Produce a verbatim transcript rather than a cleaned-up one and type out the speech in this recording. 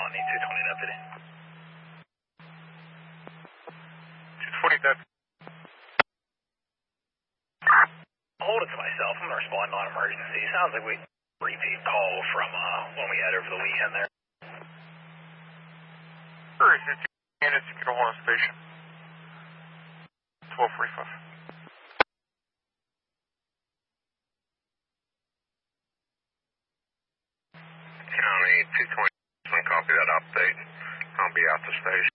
on, need two twenty deputy. two twenty deputy. Hold it to myself. I'm going to respond non-emergency. Sounds like we repeat call from uh, when we had over the weekend there. Sure, is it units to Carolina Station? twelve forty-five. County two twenty, copy that update. I'll be out the station.